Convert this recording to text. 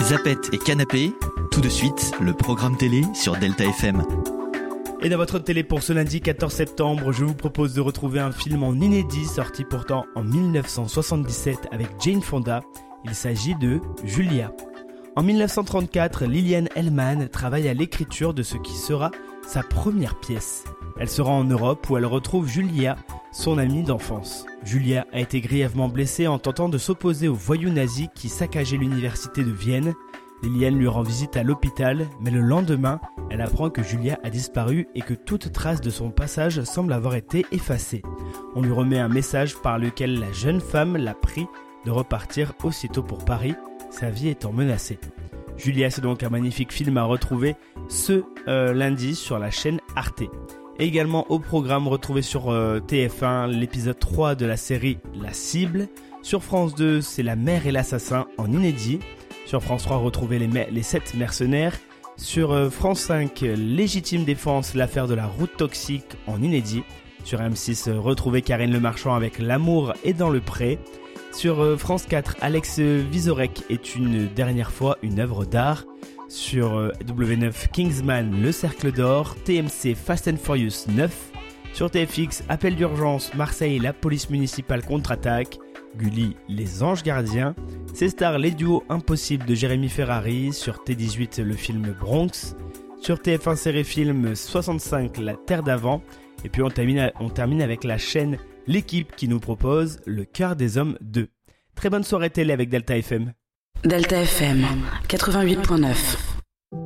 Zapette et Canapé, tout de suite, le programme télé sur Delta FM. Et dans votre télé pour ce lundi 14 septembre, je vous propose de retrouver un film en inédit sorti pourtant en 1977 avec Jane Fonda. Il s'agit de Julia. En 1934, Liliane Hellman travaille à l'écriture de ce qui sera sa première pièce. Elle se rend en Europe où elle retrouve Julia, son amie d'enfance. Julia a été grièvement blessée en tentant de s'opposer aux voyous nazis qui saccageaient l'université de Vienne. Liliane lui rend visite à l'hôpital, mais le lendemain, elle apprend que Julia a disparu et que toute trace de son passage semble avoir été effacée. On lui remet un message par lequel la jeune femme la prie de repartir aussitôt pour Paris, sa vie étant menacée. Julia, c'est donc un magnifique film à retrouver ce lundi sur la chaîne Arte. Et également au programme, retrouvé sur TF1 l'épisode 3 de la série La Cible. Sur France 2, c'est La Mère et l'Assassin en inédit. Sur France 3, retrouvez les 7 mercenaires. Sur France 5, Légitime Défense, l'affaire de la route toxique en inédit. Sur M6, retrouvez Karine Le Marchand avec L'amour est dans le pré. Sur France 4, Alex Vizorek est une dernière fois une œuvre d'art. Sur W9, Kingsman, Le Cercle d'Or. TMC, Fast and Furious 9. Sur TFX, Appel d'urgence, Marseille, la police municipale contre-attaque. Gulli, Les Anges Gardiens. C-Star, les duos impossibles de Jérémy Ferrari. Sur T18, le film Bronx. Sur TF1 Série Film 65, La Terre d'avant. Et puis on termine avec la chaîne L'équipe qui nous propose Le Cœur des Hommes 2. Très bonne soirée télé avec Delta FM. Delta FM 88.9.